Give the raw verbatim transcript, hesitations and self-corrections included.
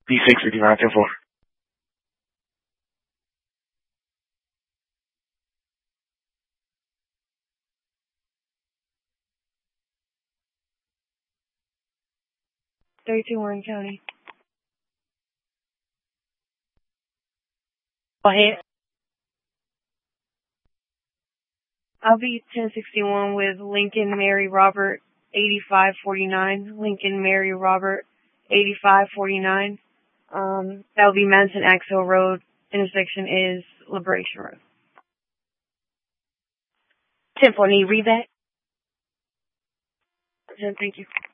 B six fifty-nine ten four. thirty-two Warren County. Go ahead. I'll be ten sixty-one with Lincoln Mary Robert eighty-five forty-nine. Lincoln Mary Robert eighty-five forty-nine. Um, that'll be Manson Axel Road. Intersection is Liberation Road. ten four, need you read that? Thank you.